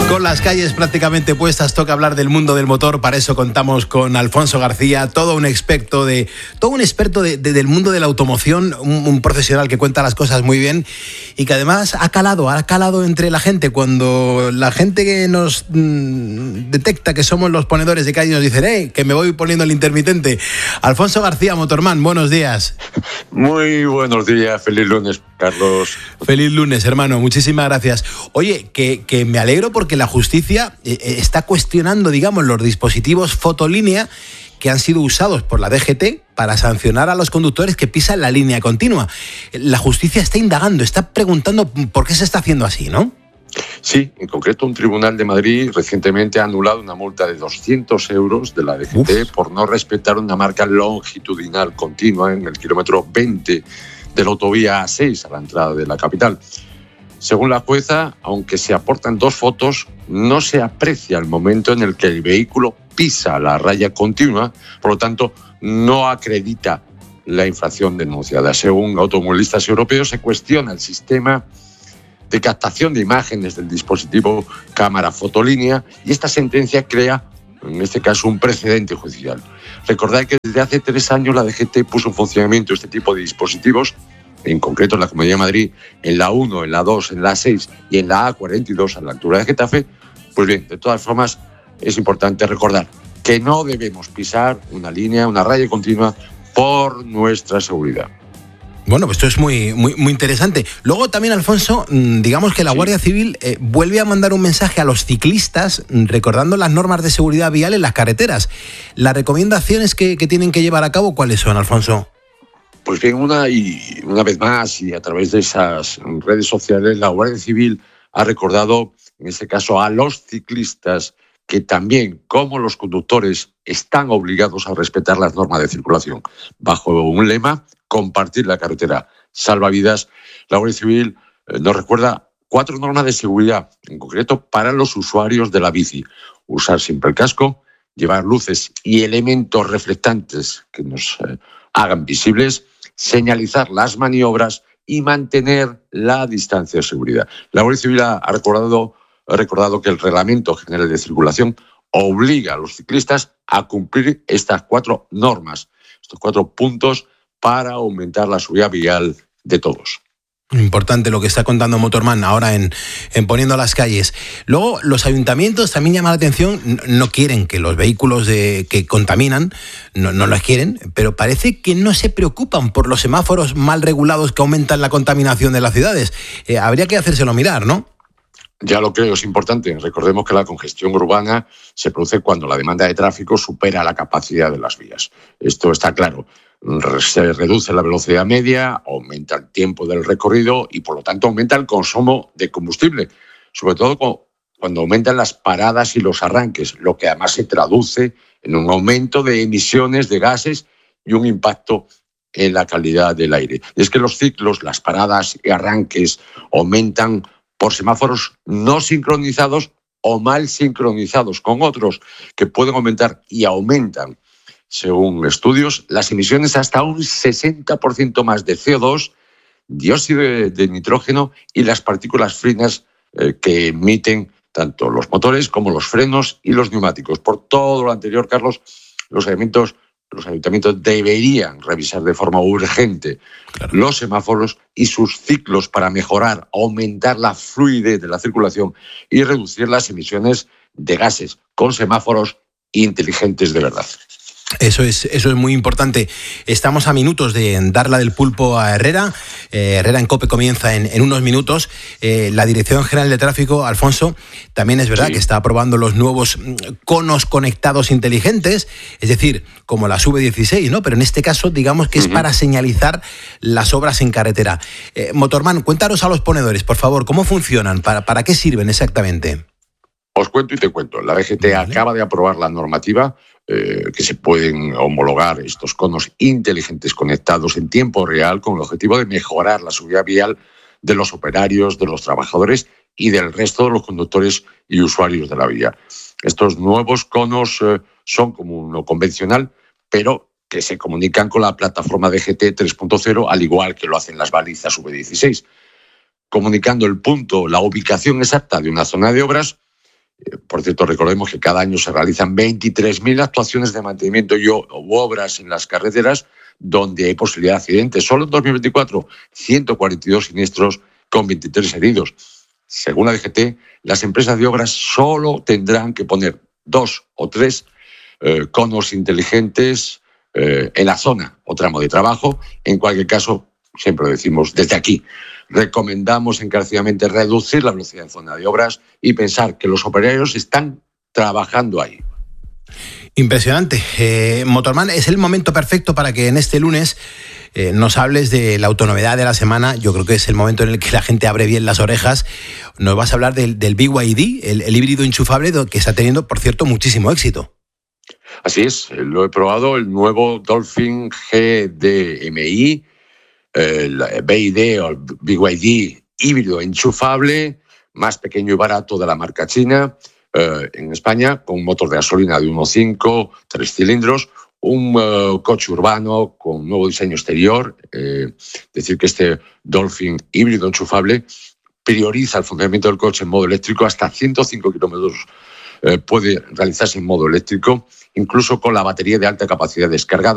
Con las calles prácticamente puestas, toca hablar del mundo del motor. Para eso contamos con Alfonso García, todo un experto del mundo de la automoción, un profesional que cuenta las cosas muy bien y que además ha calado entre la gente. Cuando la gente que nos detecta que somos los ponedores de calle nos dicen que me voy poniendo el intermitente. Alfonso García, Motorman, buenos días. Muy buenos días, feliz lunes, Carlos. Feliz lunes, hermano, muchísimas gracias. Oye, que me alegro porque la justicia está cuestionando, digamos, los dispositivos fotolínea que han sido usados por la DGT para sancionar a los conductores que pisan la línea continua. La justicia está indagando, está preguntando por qué se está haciendo así, ¿no? Sí, en concreto un tribunal de Madrid recientemente ha anulado una multa de 200 euros de la DGT por no respetar una marca longitudinal continua en el kilómetro 20 de la autovía A6 a la entrada de la capital. Según la jueza, aunque se aportan dos fotos, no se aprecia el momento en el que el vehículo pisa la raya continua, por lo tanto, no acredita la infracción denunciada. Según automovilistas europeos, se cuestiona el sistema de captación de imágenes del dispositivo cámara fotolínea y esta sentencia crea, en este caso, un precedente judicial. Recordad que desde hace 3 años la DGT puso en funcionamiento este tipo de dispositivos, en concreto en la Comunidad de Madrid, en la 1, en la 2, en la 6 y en la A42 a la altura de Getafe. Pues bien, de todas formas, es importante recordar que no debemos pisar una línea, una raya continua por nuestra seguridad. Bueno, pues esto es muy interesante. Luego también, Alfonso, digamos que la Guardia Civil vuelve a mandar un mensaje a los ciclistas recordando las normas de seguridad vial en las carreteras. ¿Las recomendaciones que tienen que llevar a cabo cuáles son, Alfonso? Pues bien, una vez más y a través de esas redes sociales, la Guardia Civil ha recordado, en este caso, a los ciclistas que también, como los conductores, están obligados a respetar las normas de circulación. Bajo un lema, compartir la carretera salva vidas, la Guardia Civil nos recuerda 4 normas de seguridad, en concreto para los usuarios de la bici. Usar siempre el casco, llevar luces y elementos reflectantes que nos hagan visibles, señalizar las maniobras y mantener la distancia de seguridad. La Guardia Civil ha recordado que el Reglamento General de Circulación obliga a los ciclistas a cumplir estas 4 normas, estos 4 puntos para aumentar la seguridad vial de todos. Importante lo que está contando Motorman ahora en Poniendo las Calles. Luego, los ayuntamientos también llaman la atención, no quieren que los vehículos que contaminan, no los quieren, pero parece que no se preocupan por los semáforos mal regulados que aumentan la contaminación de las ciudades. Habría que hacérselo mirar, ¿no? Ya lo creo, es importante. Recordemos que la congestión urbana se produce cuando la demanda de tráfico supera la capacidad de las vías. Esto está claro. Se reduce la velocidad media, aumenta el tiempo del recorrido y, por lo tanto, aumenta el consumo de combustible, sobre todo cuando aumentan las paradas y los arranques, lo que además se traduce en un aumento de emisiones de gases y un impacto en la calidad del aire. Y es que los ciclos, las paradas y arranques aumentan por semáforos no sincronizados o mal sincronizados con otros que pueden aumentar y aumentan, según estudios, las emisiones hasta un 60% más de CO2, dióxido de nitrógeno y las partículas finas que emiten tanto los motores como los frenos y los neumáticos. Por todo lo anterior, Carlos, los ayuntamientos deberían revisar de forma urgente los semáforos y sus ciclos para mejorar, aumentar la fluidez de la circulación y reducir las emisiones de gases con semáforos inteligentes de verdad. Eso es muy importante. Estamos a minutos de dar la del pulpo a Herrera. Herrera en COPE comienza en unos minutos. La Dirección General de Tráfico, Alfonso, también es verdad que está aprobando los nuevos conos conectados inteligentes, es decir, como las V16, ¿no? Pero en este caso, digamos que es para señalizar las obras en carretera. Motorman, cuéntanos a los ponedores, por favor, ¿cómo funcionan? ¿Para qué sirven exactamente? Os cuento y te cuento. La DGT acaba de aprobar la normativa que se pueden homologar estos conos inteligentes conectados en tiempo real con el objetivo de mejorar la seguridad vial de los operarios, de los trabajadores y del resto de los conductores y usuarios de la vía. Estos nuevos conos son como uno convencional, pero que se comunican con la plataforma DGT 3.0, al igual que lo hacen las balizas V16, comunicando el punto, la ubicación exacta de una zona de obras Por cierto, recordemos que cada año se realizan 23.000 actuaciones de mantenimiento u obras en las carreteras donde hay posibilidad de accidentes. Solo en 2024, 142 siniestros con 23 heridos. Según la DGT, las empresas de obras solo tendrán que poner 2 o 3 conos inteligentes en la zona o tramo de trabajo. En cualquier caso, siempre lo decimos desde aquí, recomendamos encarecidamente reducir la velocidad en zona de obras y pensar que los operarios están trabajando ahí. Impresionante. Motorman, es el momento perfecto para que en este lunes nos hables de la autonovedad de la semana. Yo creo que es el momento en el que la gente abre bien las orejas. Nos vas a hablar del BYD, el híbrido enchufable, que está teniendo, por cierto, muchísimo éxito. Así es, lo he probado, el nuevo Dolphin GDMI, el BYD o el BYD híbrido enchufable, más pequeño y barato de la marca china, en España, con un motor de gasolina de 1.5, 3 cilindros, un coche urbano con nuevo diseño exterior. Decir que este Dolphin híbrido enchufable prioriza el funcionamiento del coche en modo eléctrico. Hasta 105 kilómetros puede realizarse en modo eléctrico, incluso con la batería de alta capacidad descargada.